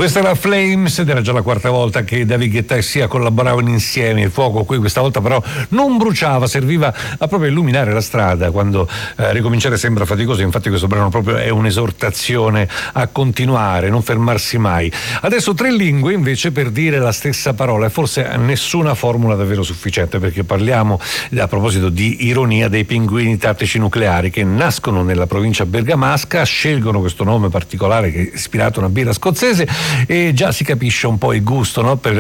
Questa era Flames ed era già la quarta volta che David Guetta e Sia collaboravano insieme. Il fuoco qui questa volta però non bruciava, serviva a proprio illuminare la strada quando ricominciare sembra faticoso. Infatti questo brano proprio è un'esortazione a continuare, non fermarsi mai. Adesso 3 lingue invece per dire la stessa parola, e forse nessuna formula davvero sufficiente, perché parliamo a proposito di ironia dei pinguini tattici nucleari che nascono nella provincia bergamasca, scelgono questo nome particolare che è ispirato a una birra scozzese e già si capisce un po' il gusto, no? Per